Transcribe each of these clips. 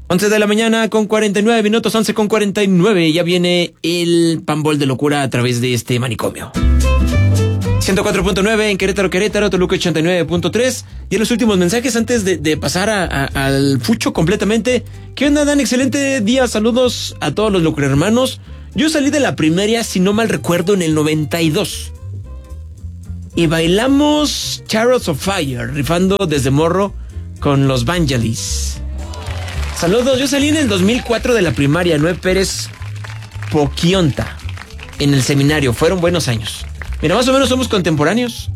11 de la mañana con 49 minutos, 11 con 49. Ya viene el Pambol de locura a través de este manicomio. 104.9 en Querétaro, Toluca 89.3. Y en los últimos mensajes antes de pasar al fucho completamente. ¿Qué onda, Dan? Excelente día, saludos a todos los locuhermanos. Yo salí de la primaria, si no mal recuerdo, en el 92. Y bailamos Chariots of Fire, rifando desde morro con los Vangelis. Saludos, yo salí en el 2004 de la primaria, Noé Pérez Poquionta, en el seminario. Fueron buenos años. Mira, más o menos somos contemporáneos.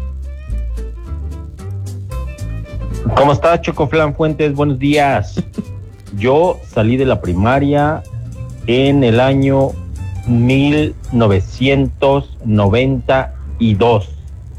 ¿Cómo estás, Chocoflan Fuentes? Buenos días. Yo salí de la primaria en el año 1992.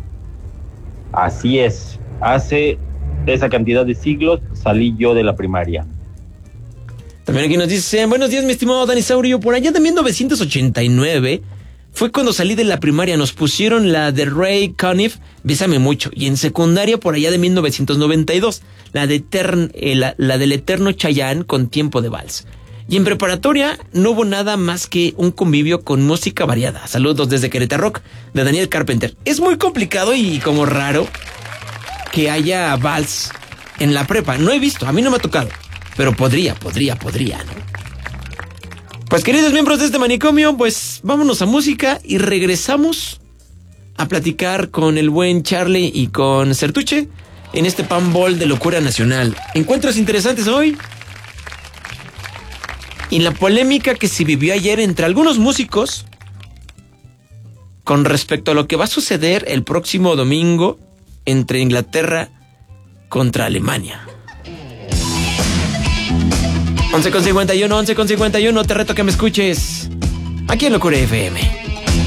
Así es, hace esa cantidad de siglos salí yo de la primaria. También aquí nos dicen, buenos días, mi estimado Danisaurio. Por allá de 1989 fue cuando salí de la primaria. Nos pusieron la de Ray Conniff, Bésame Mucho. Y en secundaria, por allá de 1992, la del eterno Chayanne con Tiempo de Vals. Y en preparatoria no hubo nada más que un convivio con música variada. Saludos desde Querétaro Rock, de Daniel Carpenter. Es muy complicado y como raro que haya vals en la prepa. No he visto, a mí no me ha tocado. Pero podría, ¿no? Pues queridos miembros de este manicomio, pues vámonos a música y regresamos a platicar con el buen Charlie y con Sertuche en este Pambol de locura nacional. Encuentros interesantes hoy y la polémica que se vivió ayer entre algunos músicos con respecto a lo que va a suceder el próximo domingo entre Inglaterra contra Alemania. 11:51, te reto que me escuches aquí en Locura FM.